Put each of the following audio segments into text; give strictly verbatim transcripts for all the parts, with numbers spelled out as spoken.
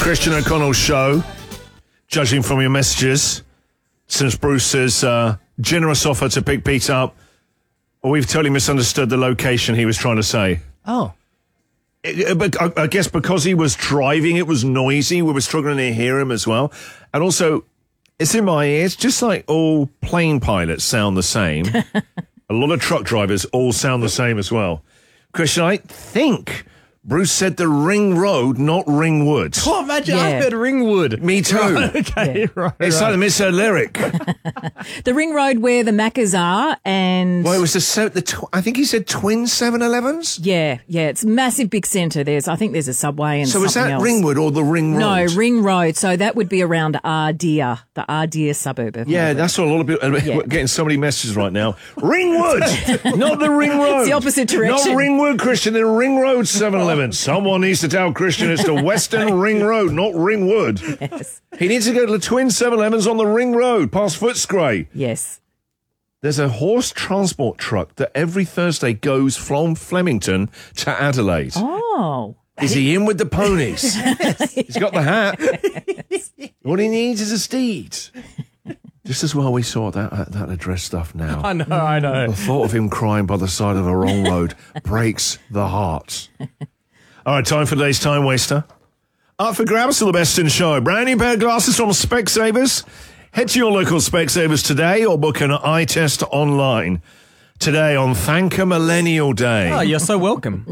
Christian O'Connell show, judging from your messages, since Bruce's uh, generous offer to pick Pete up, well, we've totally misunderstood the location he was trying to say. Oh. It, it, I, I guess because he was driving, it was noisy. We were struggling to hear him as well. And also, it's in my ears, just like all plane pilots sound the same. A lot of truck drivers all sound the same as well. Christian, I think Bruce said the Ring Road, not Ringwood. Oh, imagine Yeah. I heard Ringwood. Me too. Okay, Yeah. right. It's right. like the misheard lyric. The Ring Road where the Maccas are, and Well, it was the, se- the tw- I think he said twin seven elevens? yeah, yeah, it's a massive big centre. There's, I think there's a subway and So is something that else. Ringwood or the Ring Road? No, Ring Road. So that would be around Ardeer, the Ardeer suburb of Yeah, Melbourne. that's what a lot of people... Yeah. We're getting so many messages right now. Ringwood! Not the Ring Road. It's the opposite direction. Not Ringwood, Christian. The Ring Road seven eleven. Someone needs to tell Christian it's the Western Ring Road, not Ringwood. Yes. He needs to go to the twin seven elevens on the Ring Road, past Footscray. Yes. There's a horse transport truck that every Thursday goes from Flemington to Adelaide. Oh. Is he in with the ponies? He's got the hat. What he needs is a steed. Just as well we saw that that, that address stuff now. I know, I know. The thought of him crying by the side of the wrong road breaks the heart. All right, time for today's Time Waster. Up for grabs for the best in show. Brand new pair of glasses from Specsavers. Head to your local Specsavers today or book an eye test online. Today on Thank a Millennial Day. Oh, you're so welcome.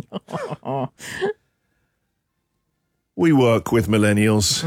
We work with millennials.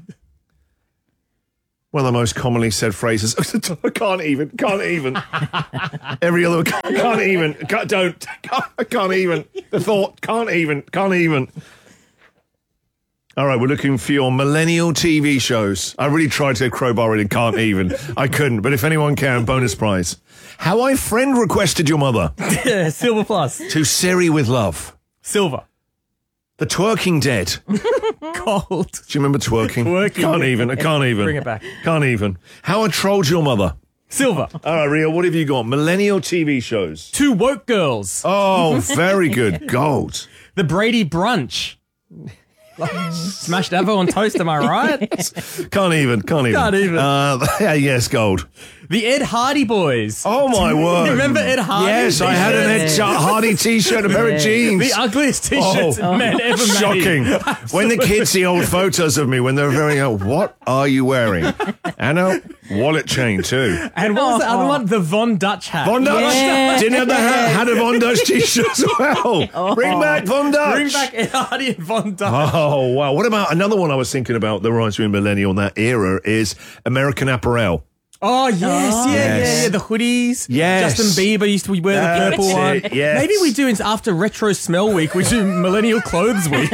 One of the most commonly said phrases. I can't even, can't even. Every other, can't, can't even, can't, don't, can't, can't even. The thought, can't even, can't even. All right, we're looking for your millennial T V shows. I really tried to crowbar it and can't even. I couldn't, but if anyone can, bonus prize. How I Friend Requested Your Mother. Yeah, Silver Plus. To Siri with Love. Silver. The Twerking Dead. Gold. Do you remember twerking? Twerking. Can't even. I can't even. Bring it back. Can't even. How I Trolled Your Mother. Silver. All right, Rio, what have you got? Millennial T V shows. Two Woke Girls. Oh, very good. Gold. The Brady Brunch. Smashed Avo on toast, am I right? Can't even. Can't even. Can't even. Uh, yeah, yes, gold. The Ed Hardy Boys. Oh, my word. Remember Ed Hardy? Yes, I had an Ed Hardy t-shirt, a pair of jeans. The ugliest t-shirts Oh. men ever made. Shocking. When the kids see old photos of me when they're very young, what are you wearing? And a wallet chain, too. And what was the other one? The Von Dutch hat. Von Dutch. Yeah. Didn't have the hat. Had a Von Dutch t-shirt as well. Bring back Von Dutch. Bring back Ed Hardy and Von Dutch. Oh, wow. What about another one I was thinking about that reminds me of millennial in that era is American Apparel. Oh, yes, yeah, Yes. yeah, yeah, the hoodies. Yes. Justin Bieber used to wear the That's purple one. it, yes. Maybe we do, after Retro Smell Week, we do Millennial Clothes Week.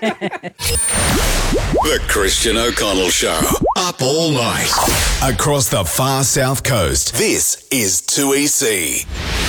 The Christian O'Connell Show. Up all night. Across the far south coast. This is two E C.